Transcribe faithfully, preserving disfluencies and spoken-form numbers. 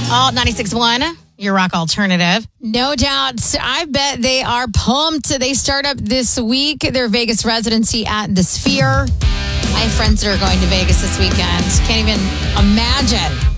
All ninety-six point one, your rock alternative. No doubt. I bet they are pumped. They start up this week, their Vegas residency at the Sphere. I have friends that are going to Vegas this weekend. Can't even imagine